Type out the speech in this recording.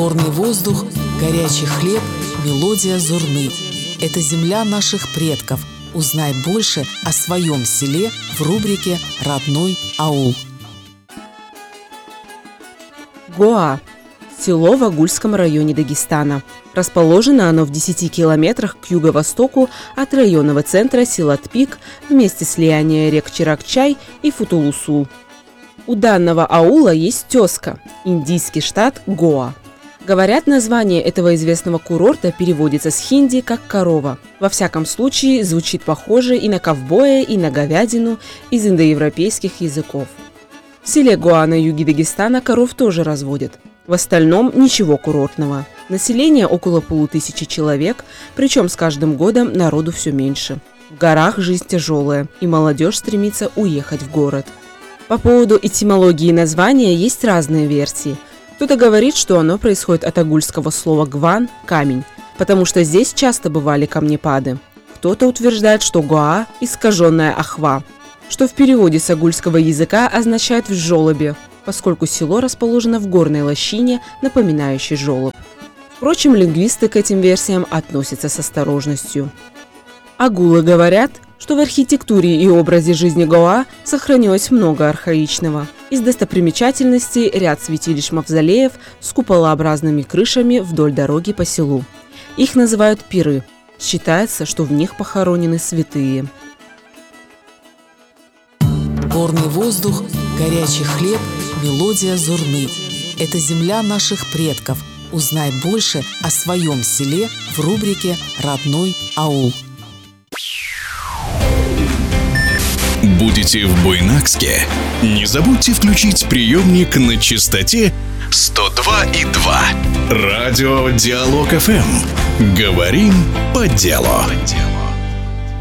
Горный воздух, горячий хлеб, мелодия зурны. Это земля наших предков. Узнай больше о своем селе в рубрике «Родной аул». Гоа – село в Агульском районе Дагестана. Расположено оно в 10 километрах к юго-востоку от районного центра Силатпик в месте слияния рек Чиракчай и Футулусул. У данного аула есть тезка – индийский штат Гоа. Говорят, название этого известного курорта переводится с хинди как «корова». Во всяком случае, звучит похоже и на ковбоя, и на говядину из индоевропейских языков. В селе Гоа на юге Дагестана коров тоже разводят. В остальном ничего курортного. Население около 500 человек, причем с каждым годом народу все меньше. В горах жизнь тяжелая, и молодежь стремится уехать в город. По поводу этимологии названия есть разные версии. Кто-то говорит, что оно происходит от агульского слова «гван» – «камень», потому что здесь часто бывали камнепады. Кто-то утверждает, что «гоа» – искаженная «ахва», что в переводе с агульского языка означает «в жолобе», поскольку село расположено в горной лощине, напоминающей жолоб. Впрочем, лингвисты к этим версиям относятся с осторожностью. Агулы говорят, что в архитектуре и образе жизни Гоа сохранилось много архаичного. Из достопримечательностей ряд святилищ-мавзолеев с куполообразными крышами вдоль дороги по селу. Их называют пиры. Считается, что в них похоронены святые. Горный воздух, горячий хлеб, мелодия зурны. Это земля наших предков. Узнай больше о своем селе в рубрике «Родной аул». Будете в Буйнакске? Не забудьте включить приемник на частоте 102,2. Радио Диалог ФМ. Говорим по делу.